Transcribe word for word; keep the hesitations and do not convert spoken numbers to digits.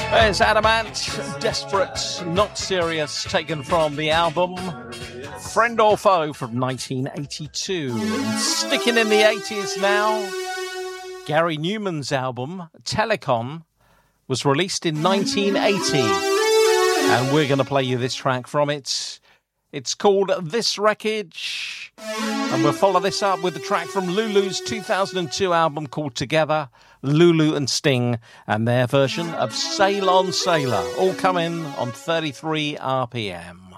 There's Adamant, Desperate, Not Serious, taken from the album Friend or Foe from nineteen eighty-two. And sticking in the eighties now, Gary Numan's album Telecon was released in nineteen eighty. And we're going to play you this track from it. It's called This Wreckage. And we'll follow this up with the track from Lulu's two thousand two album called Together, Lulu and Sting, and their version of Sail On Sailor, all coming on thirty-three R P M.